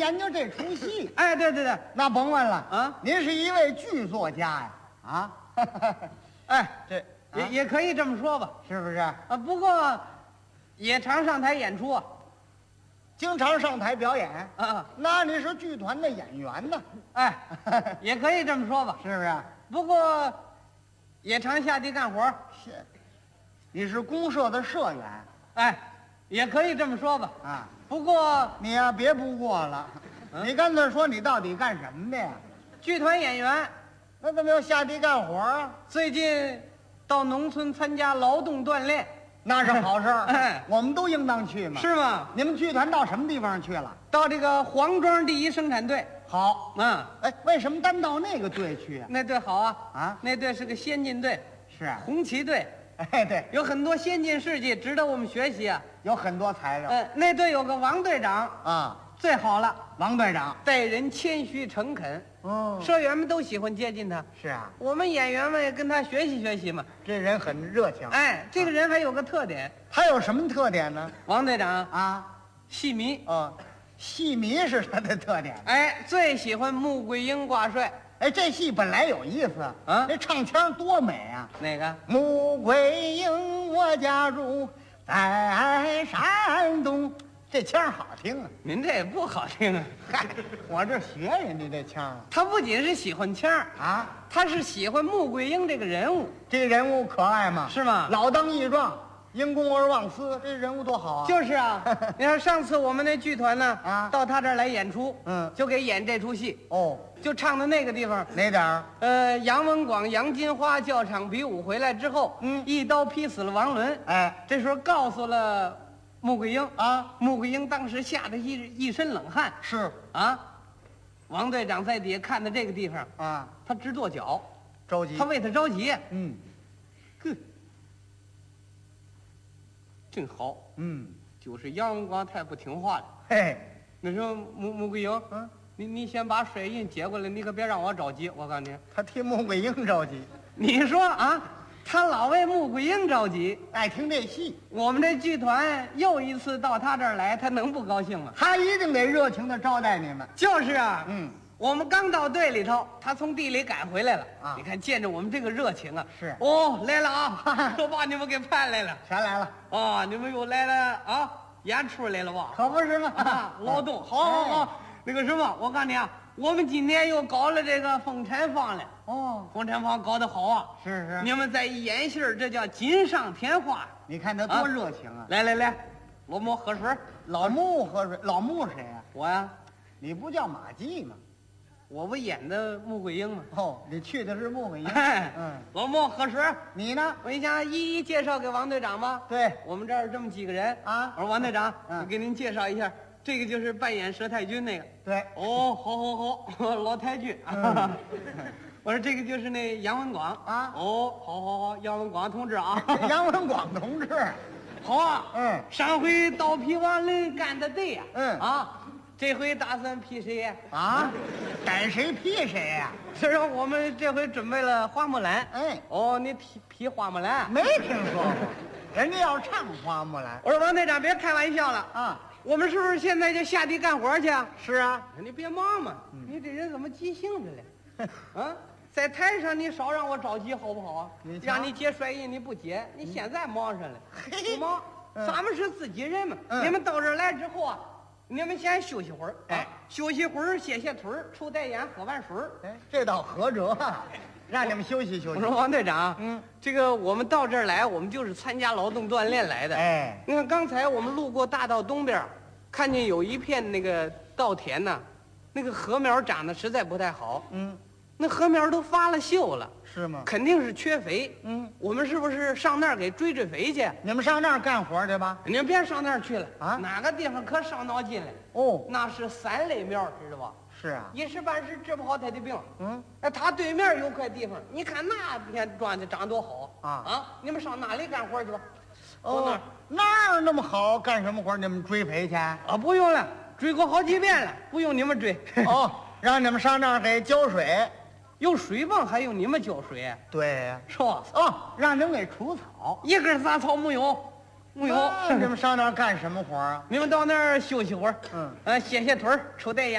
研究这出戏。 哎，对对对， 那甭问了啊您是一位剧作家呀，啊， 哎， 这也可以这么说吧。 是不是？ 啊，不过也常上台演出啊。 经常上台表演， 啊， 那你是剧团的演员呢， 哎，也可以这么说吧。 是不是？ 不过也常下地干活。 是，你是公社的社员哎，也可以这么说吧。 啊。 不过你呀，别不过了，你干脆说你到底干什么的呀？ 剧团演员那怎么又下地干活啊？ 最近到农村参加劳动锻炼， 那是好事儿， 哎我们都应当去嘛。 是吗？ 你们剧团到什么地方去了？ 到这个黄庄第一生产队。 好， 嗯， 为什么单到那个队去啊？ 那队好啊。 啊， 那队是个先进队， 是啊， 红旗队， 哎，对， 有很多先进事迹值得我们学习啊。 有很多材料那队有个王队长， 啊。 最好了， 王队长， 待人谦虚诚恳， 哦， 社员们都喜欢接近他。 是啊， 我们演员们也跟他学习学习嘛。 这人很热情。 哎，这个人还有个特点， 他有什么特点呢？ 王队长啊， 戏迷， 戏迷是他的特点。 哎，最喜欢穆桂英挂帅。 哎，这戏本来有意思啊这唱腔多美啊！ 哪个？ 穆桂英，我家住在山东，这腔好听啊！ 您这也不好听啊。 嗨，我这学人家这腔啊。 他不仅是喜欢腔儿啊， 他是喜欢穆桂英这个人物， 这人物可爱吗？ 是吗？ 老当益壮，因公而忘私，这人物多好啊！ 就是啊。你看上次我们那剧团呢， 啊到他这儿来演出， 就给演这出戏， 哦， 就唱的那个地方。 哪点儿？ 杨文广、杨金花教场比武回来之后，一刀劈死了王伦。 哎， 这时候告诉了穆桂英啊， 穆桂英当时吓得一身冷汗。 是啊，王队长在底下看的这个地方， 啊， 他直跺脚， 着急。 他为他着急。 嗯呵，真好，就是杨文广太不听话了。 嘿， 那时候穆桂英，你先把水印接过来，你可别让我着急。我告诉你， 他替穆桂英着急， 你说啊，他老为穆桂英着急， 爱听这戏， 我们这剧团又一次到他这儿来，他能不高兴吗？ 他一定得热情的招待你们。 就是啊， 我我们刚到队里头，他从地里赶回来了啊你看见着我们这个热情啊， 是哦，来了啊，都把你们给盼来了全来了， 啊，你们又来了啊，演出来了吧？ 可不是吗？ 啊，劳动，好好好，那个什么，我告诉你啊，我们今天又搞了这个风产坊了。 哦， 风产坊搞得好啊！ 是你们再一演戏儿，这叫锦上添花。 你看他多热情啊！ 来来来，老穆喝水。 老穆喝水，老穆谁呀？ 我呀， 你不叫马季吗？ 我不演的穆桂英吗？ 哦，你去的是穆桂英。 老穆喝水。 你呢？ 我一想一一介绍给王队长吧。 对， 我们这儿这么几个人啊我说王队长，我给您介绍一下，这个就是扮演佘太君那个。 对， 哦，好，老太君。我说这个就是那杨文广啊。 哦，好，杨文广同志啊。 杨文广同志。 好啊。上回刀劈王伦干的对呀。这回打算劈谁呀？ 啊，赶谁劈谁呀？ 是说我们这回准备了花木兰。哦，你劈花木兰？ 没听说过，人家要唱花木兰。 我说王队长别开玩笑了啊， 我们是不是现在就下地干活去啊？ 是啊， 你别忙嘛，你这人怎么急性子了？啊，在台上你少让我着急好不好啊？让你接帅印你不接，你现在忙上了，不忙。咱们是自己人嘛，你们到这儿来之后啊，你们先休息会儿，休息会儿，歇歇腿儿，抽袋烟，喝碗水儿。 这倒合辙啊，让你们休息休息。 我说王队长，这个我们到这儿来，我们就是参加劳动锻炼来的。你看刚才我们路过大道东边，看见有一片那个稻田呐，那个禾苗长得实在不太好。那禾苗都发了锈了， 是吗？ 肯定是缺肥。我们是不是上那儿给追肥去？ 你们上那儿干活去吧？ 你们别上那儿去了啊！ 哪个地方可伤脑筋了？ 哦， 那是3类苗，知道吧？ 是啊， 一时半时治不好他的病。他对面有块地方，你看那片庄稼长多好你们上那里干活去吧。 那儿那么好，干什么活？你们追肥去？ 不用了，追过好几遍了，不用你们追。 让你们上那儿给浇水。 有水泵还用你们浇水？ 对呀， 是吧？ 让你们给除草， 一根杂草没有，没有。 你们上那儿干什么活啊？ 你们到那儿休息会儿，歇歇腿儿，抽袋烟。